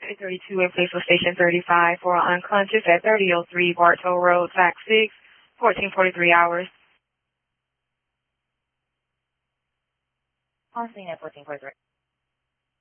832 in place for station 35 for unconscious at 3003 Bartow Road, fax 6, 1443 hours. On scene at 1443.